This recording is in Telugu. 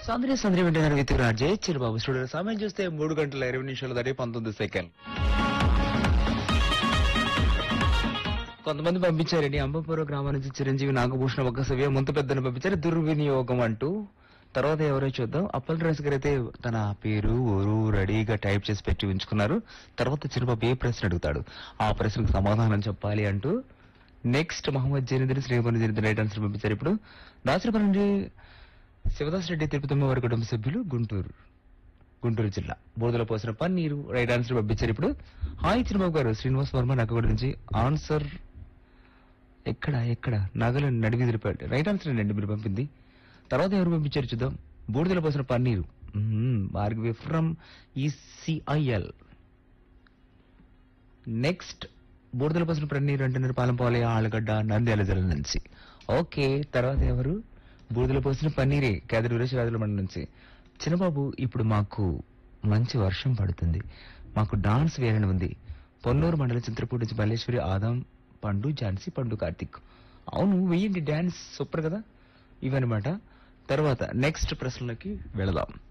సందడి సందడి వింటున్నారు విత్ రాజే చిరుబాబు స్టూడియో. సమయం చూస్తే 3 గంటల 20 నిమిషాలు దాటి 19 సెకండ్. కొంతమంది పంపించారండి. అంబపురం గ్రామం నుంచి చిరంజీవి నాగభూషణ ఒక సవ్య ముంత పెద్దను పంపించారు దుర్వినియోగం అంటూ. తర్వాత ఎవరో చూద్దాం. అప్పల్ రాజు గారు అయితే తన పేరు ఊరు రెడీగా టైప్ చేసి పెట్టి ఉంచుకున్నారు. తర్వాత చిరుబాబు ఏ ప్రశ్న అడుగుతాడు ఆ ప్రశ్నకు సమాధానం చెప్పాలి అంటూ. Next Mohammed Zainuddin Shreemani Zainuddin right answer పంపించారు. ఇప్పుడు దాసరపల్లి నుండి శివదాస్ రెడ్డి తిరుపతి వారి కుటుంబ సభ్యులు గుంటూరు జిల్లా బోధల పోసిన పన్నీరు రైట్ ఆన్సర్ పంపించారు. ఇప్పుడు హాయ్ చిరుబాబు గారు శ్రీనివాస్ వర్మ నక్కగూడ నుంచి ఆన్సర్ ఎక్కడ నగల నడివిదిలిపాడు రైట్ ఆన్సర్ అండి మీరు పంపింది. తర్వాత ఎవరు పంపించారు చూద్దాం. బూడిదల పోసిన paneer Bhargavi from ECIL. Next బూడిదల పోసిన పన్నీరు అంటున్నారు పాలంపాలే ఆలగడ్డ నంద్యాల జిల్లా నుంచి. ఓకే తర్వాత ఎవరు బూడిదల పోసిన పన్నీరే కేదరి వీరేశ్వరాజుల మండలం నుంచి. చిన్నబాబు ఇప్పుడు మాకు మంచి వర్షం పడుతుంది, మాకు డాన్స్ వేయాలని ఉంది. పొన్నూరు మండలం చింతపూడి నుంచి మల్లేశ్వరి ఆదాం పండు ఝాన్సీ పండు కార్తిక్. అవును వెయ్యండి డాన్స్ సూపర్ కదా ఇవన్నమాట. తర్వాత నెక్స్ట్ ప్రశ్నలకి వెళదాం.